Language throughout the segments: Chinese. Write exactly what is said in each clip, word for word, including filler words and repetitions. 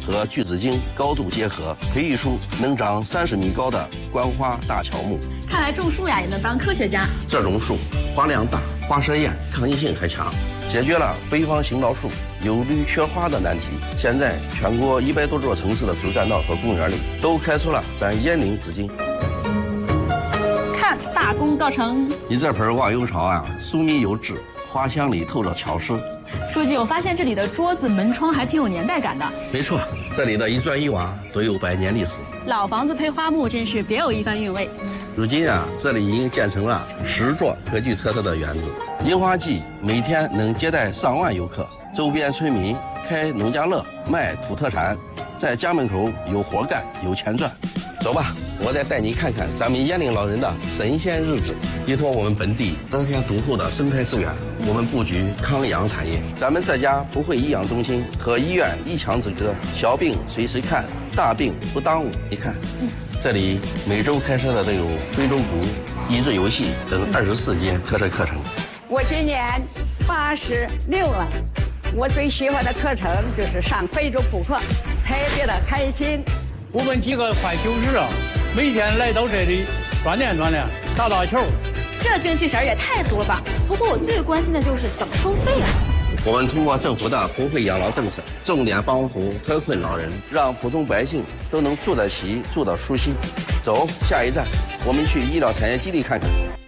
和巨紫荆高度结合，培育出能长三十米高的观花大乔木。 看来种树呀也能当科学家。 这种树花量大，花舌艳，抗阴性还强，解决了北方行道树有绿缺花的难题。现在全国一百多座城市的主干道和公园里都开出了咱烟林紫荆。 看，大功告成！ 你这盆忘忧草啊，疏密有致，花香里透着巧思。 书记，我发现这里的桌子、门窗还挺有年代感的。 没错，这里的一砖一瓦都有百年历史。 老房子配花木，真是别有一番韵味。 如今啊，这里已经建成了十座各具特色的园子。樱花季每天能接待上万游客，周边村民开农家乐，卖土特产，在家门口有活干，有钱赚。走吧，我再带你看看咱们烟林老人的神仙日子。依托我们本地得天独厚的生态资源，我们布局康养产业。咱们这家普惠颐养中心和医院一墙之隔，小病随时看，大病不耽误。你看，嗯、这里每周开设的都有非洲鼓、益智游戏等二十四节特色课程。 我今年八十六了，我最喜欢的课程就是上非洲扑克，特别的开心。 我们几个快九十了，每天来到这里锻炼锻炼，打打球。 这精气神也太足了吧！不过我最关心的就是怎么收费啊？ 我们通过政府的普惠养老政策，重点帮扶特困老人，让普通百姓都能住得起、住得舒心。走，下一站，我们去医疗产业基地看看。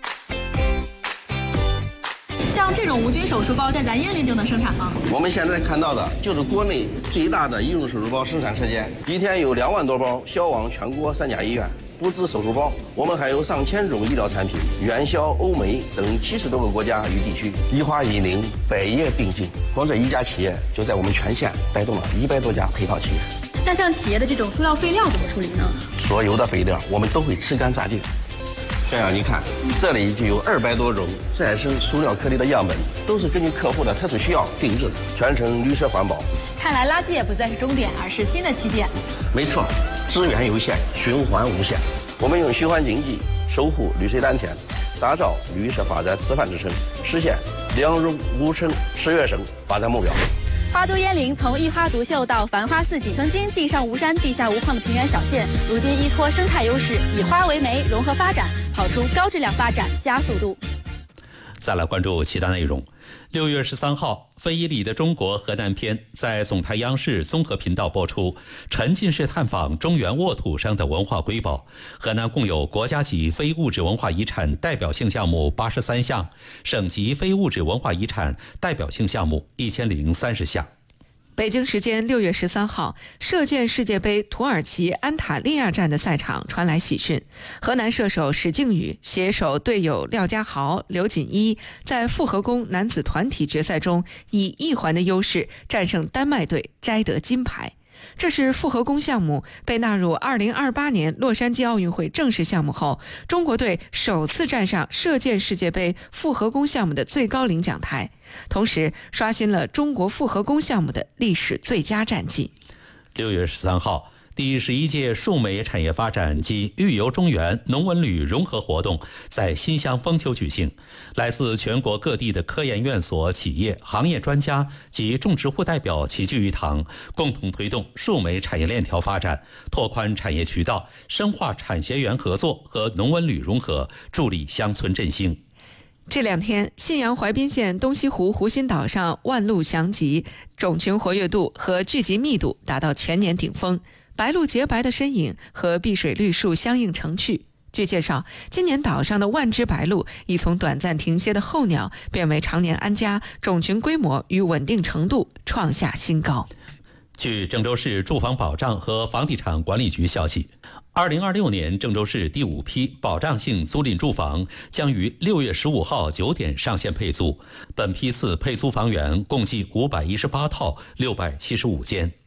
像这种无菌手术包在咱烟林就能生产吗？ 我们现在看到的就是国内最大的医用手术包生产车间，一天有两万多包销往全国三甲医院。不止手术包，我们还有上千种医疗产品，远销欧美等七十多个国家与地区。医华医林，百业并进，光这一家企业就在我们全县带动了一百多家配套企业。 那像企业的这种塑料废料怎么处理呢？ 所有的废料我们都会吃干榨净。这样你看，这里就有二百多种再生塑料颗粒的样本，都是根据客户的特殊需要定制的，全程绿色环保。 看来垃圾也不再是终点，而是新的起点。 没错，资源有限，循环无限。我们用循环经济守护绿水蓝天，打造绿色发展示范之城，实现两融五城十月省发展目标。 花都烟林从一花独秀到繁花似锦，曾经地上无山、地下无矿的平原小县，如今依托生态优势，以花为媒，融合发展，跑出高质量发展加速度。 再来关注其他内容。六月十三号，非遗里的中国河南篇在总台央视综合频道播出，沉浸式探访中原沃土上的文化瑰宝。河南共有国家级非物质文化遗产代表性项目八十三项，省级非物质文化遗产代表性项目一千零三十项。 北京时间六月十三号，射箭世界杯土耳其安塔利亚站的赛场传来喜讯，河南射手史靖宇携手队友廖家豪、刘锦一，在复合弓男子团体决赛中以一环的优势战胜丹麦队，摘得金牌。这是复合弓项目被纳入二零二八年洛杉矶奥运会正式项目后，中国队首次站上射箭世界杯复合弓项目的最高领奖台，同时刷新了中国复合弓项目的历史最佳战绩。 六月十三号，第十一届树莓产业发展及育游中原农文旅融合活动在新乡丰丘举行，来自全国各地的科研院所、企业、行业专家及种植户代表齐聚一堂，共同推动树莓产业链条发展，拓宽产业渠道，深化产学园合作和农文旅融合，助力乡村振兴。 这两天，信阳淮滨县东西湖湖心岛上万鹿翔集，种群活跃度和聚集密度达到全年顶峰，白鹭洁白的身影和碧水绿树相映成趣。据介绍，今年岛上的万只白鹭已从短暂停歇的候鸟变为常年安家，种群规模与稳定程度创下新高。 据郑州市住房保障和房地产管理局消息，二零二六年郑州市第五批保障性租赁住房将于六月十五号九点上线配租，本批次配租房源共计五百一十八套六百七十五间。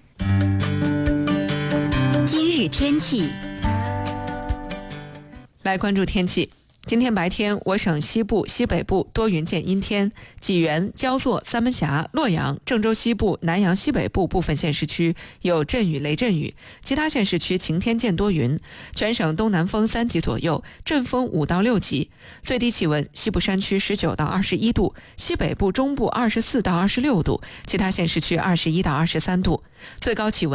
今日天气， 来关注天气。今天白天，我省西部、西北部多云见阴天，济源、焦作、三门峡、洛阳、郑州西部、南阳西北部部分县市区有阵雨、雷阵雨，其他县市区晴天见多云。全省东南风三级左右，阵风五到六级。最低气温，西部山区十九到二十一度，西北部、中部二十四到二十六度，其他县市区二十一到二十三度。最高气温